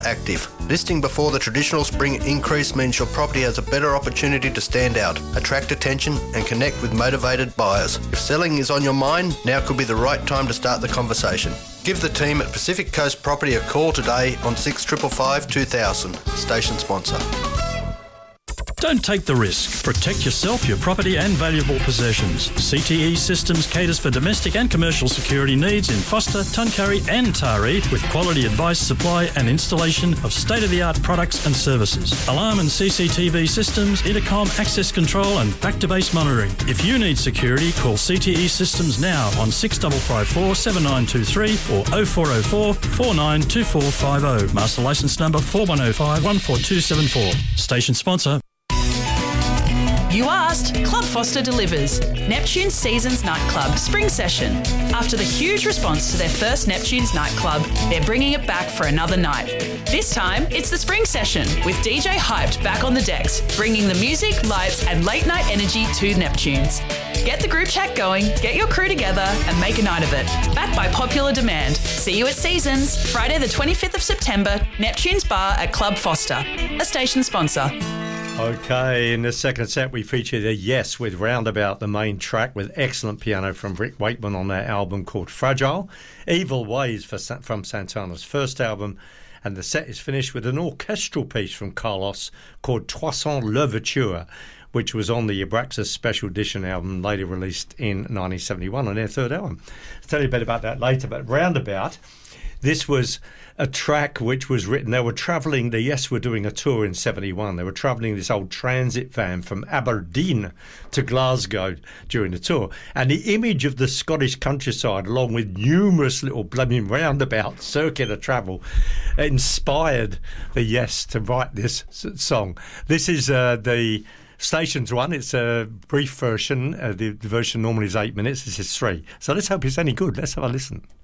Active. Listing before the traditional spring increase means your property has a better opportunity to stand out, attract attention and connect with motivated buyers. If selling is on your mind, now could be the right time to start the conversation. Give the team at Pacific Coast Property a call today on 6555 2000. Station sponsor. Don't take the risk. Protect yourself, your property and valuable possessions. CTE Systems caters for domestic and commercial security needs in Foster, Tuncurry and Taree with quality advice, supply and installation of state-of-the-art products and services. Alarm and CCTV systems, intercom, access control and back-to-base monitoring. If you need security, call CTE Systems now on 6554 7923 or 0404 492450. Master licence number 4105 14274. Station sponsor. You asked, Club Foster delivers. Neptune's Seasons Nightclub Spring Session. After the huge response to their first Neptune's Nightclub, they're bringing it back for another night. This time, it's the Spring Session, with DJ Hyped back on the decks, bringing the music, lights and late night energy to Neptune's. Get the group chat going, get your crew together and make a night of it. Backed by popular demand. See you at Seasons, Friday the 25th of September, Neptune's Bar at Club Foster, a station sponsor. Okay, in the second set we featured a Yes with Roundabout, the main track, with excellent piano from Rick Wakeman on their album called Fragile. Evil Ways from Santana's first album. And the set is finished with an orchestral piece from Carlos called Toisson l'Ouverture, which was on the Abraxas Special Edition album later released in 1971 on their third album. I'll tell you a bit about that later, but Roundabout, this was a track which was written. They were travelling, the Yes were doing a tour in 71. They were travelling this old transit van from Aberdeen to Glasgow during the tour. And the image of the Scottish countryside, along with numerous little blooming roundabout circular travel, inspired the Yes to write this song. This is the Stations one. It's a brief version. The version normally is 8 minutes. This is 3. So let's hope it's any good. Let's have a listen.